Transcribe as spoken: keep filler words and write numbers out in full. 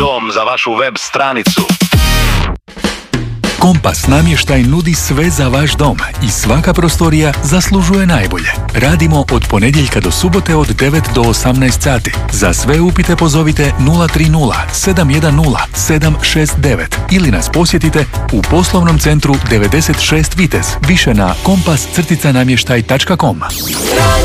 Dom za vašu web stranicu. Kompas namještaj nudi sve za vaš dom i svaka prostorija zaslužuje najbolje. Radimo od ponedjeljka do subote od devet do osamnaest sati. Za sve upite pozovite nula tri nula sedam jedan nula sedam šest devet ili nas posjetite u poslovnom centru devedeset šest Vitez, više na kompas namještaj tačka com.